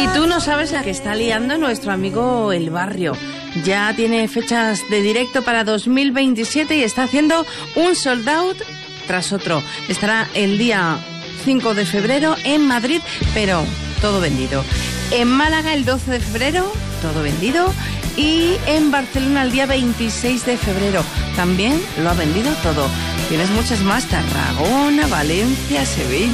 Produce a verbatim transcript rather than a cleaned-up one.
Y tú no sabes la que está liando nuestro amigo El Barrio. Ya tiene fechas de directo para dos mil veintisiete y está haciendo un sold out tras otro. Estará el día cinco de febrero en Madrid, pero todo vendido. En Málaga el doce de febrero, todo vendido. Y en Barcelona el día veintiséis de febrero, también lo ha vendido todo. Tienes muchas más: Tarragona, Valencia, Sevilla.